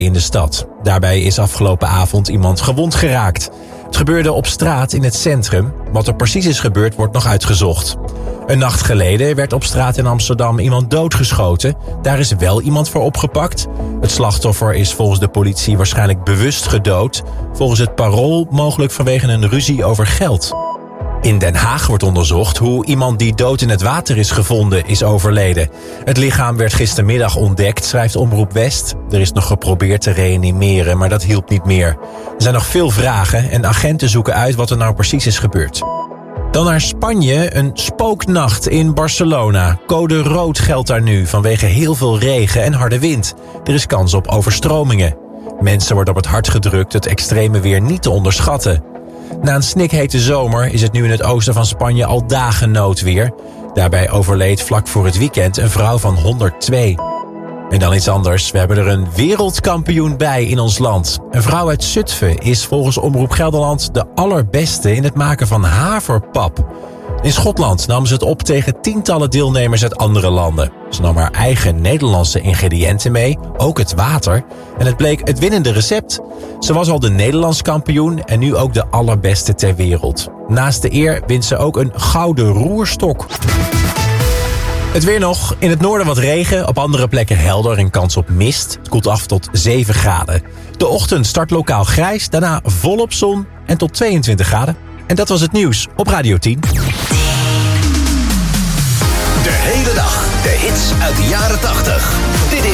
in de stad. Daarbij is afgelopen avond iemand gewond geraakt. Het gebeurde op straat in het centrum. Wat er precies is gebeurd wordt nog uitgezocht. Een nacht geleden werd op straat in Amsterdam iemand doodgeschoten. Daar is wel iemand voor opgepakt. Het slachtoffer is volgens de politie waarschijnlijk bewust gedood. Volgens het Parool mogelijk vanwege een ruzie over geld. In Den Haag wordt onderzocht hoe iemand die dood in het water is gevonden is overleden. Het lichaam werd gistermiddag ontdekt, schrijft Omroep West. Er is nog geprobeerd te reanimeren, maar dat hielp niet meer. Er zijn nog veel vragen en agenten zoeken uit wat er nou precies is gebeurd. Dan naar Spanje, een spooknacht in Barcelona. Code rood geldt daar nu vanwege heel veel regen en harde wind. Er is kans op overstromingen. Mensen worden op het hart gedrukt het extreme weer niet te onderschatten. Na een snikhete zomer is het nu in het oosten van Spanje al dagen noodweer. Daarbij overleed vlak voor het weekend een vrouw van 102. En dan iets anders. We hebben er een wereldkampioen bij in ons land. Een vrouw uit Zutphen is volgens Omroep Gelderland de allerbeste in het maken van haverpap. In Schotland nam ze het op tegen tientallen deelnemers uit andere landen. Ze nam haar eigen Nederlandse ingrediënten mee, ook het water. En het bleek het winnende recept. Ze was al de Nederlands kampioen en nu ook de allerbeste ter wereld. Naast de eer wint ze ook een gouden roerstok. Het weer nog. In het noorden wat regen, op andere plekken helder en kans op mist. Het koelt af tot 7 graden. De ochtend start lokaal grijs, daarna volop zon en tot 22 graden. En dat was het nieuws op Radio 10. De hele dag de hits uit de jaren 80.